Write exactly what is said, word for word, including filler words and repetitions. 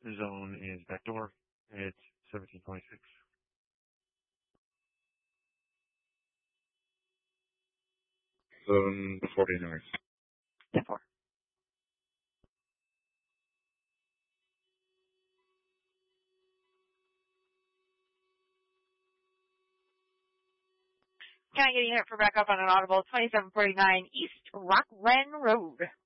zone is backdoor. It's seventeen twenty-six. Zone forty-nine. ten four. Can I get a unit for backup on an audible twenty-seven forty-nine East Rockland Road?